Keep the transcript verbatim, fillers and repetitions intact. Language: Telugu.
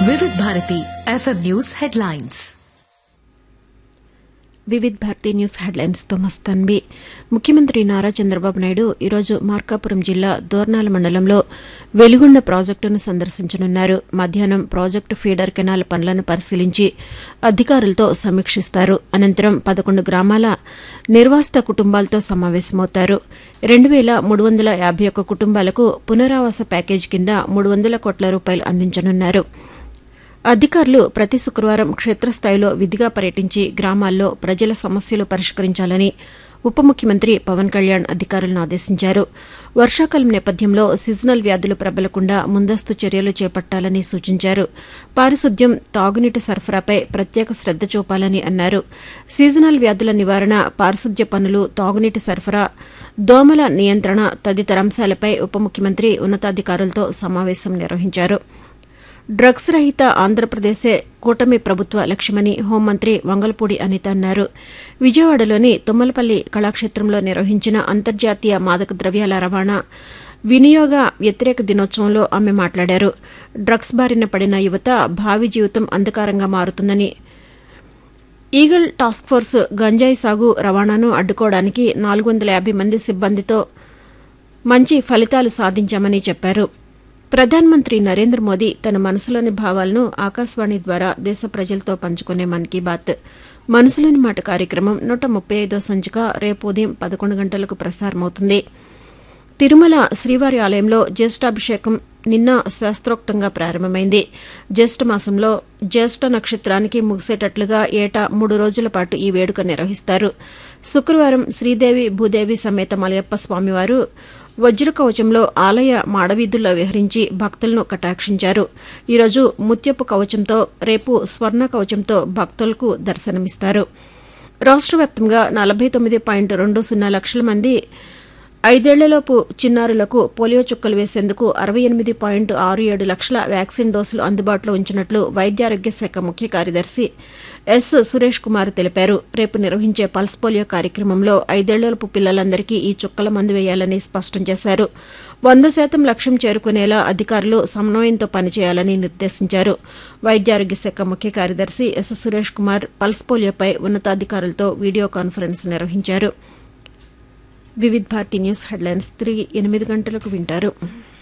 వివిధ భారతి ఎఫ్ఎం న్యూస్ హెడ్లైన్స్. వివిధ భారతి న్యూస్ హెడ్లైన్స్ తో మస్తాన్బి. ముఖ్యమంత్రి నారా చంద్రబాబు నాయుడు ఈరోజు మార్కాపురం జిల్లా దోర్నాల మండలంలో వెలుగొండ ప్రాజెక్టును సందర్శించనున్నారు. మధ్యాహ్నం ప్రాజెక్టు ఫీడర్ కెనాల్ పనులను పరిశీలించి అధికారులతో సమీక్షిస్తారు. అనంతరం పదకొండు గ్రామాల నిర్వాసిత కుటుంబాలతో సమావేశమవుతారు. రెండు వేల మూడు వందల యాభై ఒక్క కుటుంబాలకు పునరావాస ప్యాకేజీ కింద మూడు వందల కోట్ల రూపాయలు అందించనున్నారు. అధికారులు ప్రతి శుక్రవారం క్షేత్రస్థాయిలో విధిగా పర్యటించి గ్రామాల్లో ప్రజల సమస్యలు పరిష్కరించాలని ఉప ముఖ్యమంత్రి పవన్ కళ్యాణ్ అధికారులను ఆదేశించారు. వర్షాకాలం నేపథ్యంలో సీజనల్ వ్యాధులు ప్రబలకుండా ముందస్తు చర్యలు చేపట్టాలని సూచించారు. పారిశుద్ధ్యం, తాగునీటి సరఫరాపై ప్రత్యేక శ్రద్ద చూపాలని అన్నారు. సీజనల్ వ్యాధుల నివారణ, పారిశుద్ధ్య పనులు, తాగునీటి సరఫరా, దోమల నియంత్రణ తదితర అంశాలపై ఉప ముఖ్యమంత్రి ఉన్నతాధికారులతో సమావేశం నిర్వహించారు. డ్రగ్స్ రహిత ఆంధ్రప్రదేశే కూటమి ప్రభుత్వ లక్ష్యమని హోంమంత్రి వంగల్పూడి అనిత అన్నారు. విజయవాడలోని తుమ్మలపల్లి కళాక్షేత్రంలో నిర్వహించిన అంతర్జాతీయ మాదక ద్రవ్యాల రవాణా వినియోగ వ్యతిరేక దినోత్సవంలో ఆమె మాట్లాడారు. డ్రగ్స్ బారిన పడిన యువత భావి జీవితం అంధకారంగా మారుతుందని, ఈగల్ టాస్క్ ఫోర్స్ గంజాయి సాగు రవాణాను అడ్డుకోవడానికి నాలుగు వందల యాభై మంది సిబ్బందితో మంచి ఫలితాలు సాధించామని చెప్పారు. ప్రధానమంత్రి నరేంద్ర మోదీ తన మనసులోని భావాలను ఆకాశవాణి ద్వారా దేశ ప్రజలతో పంచుకునే మన్ కీ బాత్ మనసులోని మాట కార్యక్రమం నూట ముప్పై ఐదో సంచిక రేపు ఉదయం పదకొండు గంటలకు ప్రసారమవుతుంది. తిరుమల శ్రీవారి ఆలయంలో జ్యేష్ఠాభిషేకం నిన్న శాస్త్రోక్తంగా ప్రారంభమైంది. జ్యేష్ఠ మాసంలో జ్యేష్ఠ నక్షత్రానికి ముగిసేటట్లుగా ఏటా మూడు రోజుల పాటు ఈ వేడుక నిర్వహిస్తారు. శుక్రవారం శ్రీదేవి భూదేవి సమేత మలయప్ప స్వామివారు వజ్రకవచంలో ఆలయ మాడవీధుల్లో విహరించి భక్తులను కటాక్షించారు. ఈరోజు ముత్యపు కవచంతో, రేపు స్వర్ణ కవచంతో భక్తులకు దర్శనమిస్తారు. రాష్ట్ర వ్యాప్తంగా నలభై తొమ్మిది పాయింట్ రెండు సున్నా లక్షల మంది ఐదేళ్లలోపు చిన్నారులకు పోలియో చుక్కలు వేసేందుకు అరవై ఎనిమిది పాయింట్ ఆరు ఏడు లక్షల వ్యాక్సిన్ డోసులు అందుబాటులో ఉంచినట్లు వైద్యారోగ్య శాఖ ముఖ్య కార్యదర్శి ఎస్ సురేష్ కుమార్ తెలిపారు. రేపు నిర్వహించే పల్స్ పోలియో కార్యక్రమంలో ఐదేళ్లలోపు పిల్లలందరికీ ఈ చుక్కల మందు వేయాలని స్పష్టం చేశారు. వంద శాతం లక్ష్యం చేరుకునేలా అధికారులు సమన్వయంతో పనిచేయాలని నిర్దేశించారు. వైద్యారోగ్య శాఖ ముఖ్య కార్యదర్శి ఎస్ సురేష్ కుమార్ పల్స్ పోలియోపై ఉన్నతాధికారులతో వీడియో కాన్ఫరెన్స్ నిర్వహించారు. వివిధ భారతి న్యూస్ హెడ్లైన్స్ తిరిగి ఎనిమిది గంటలకు వింటారు.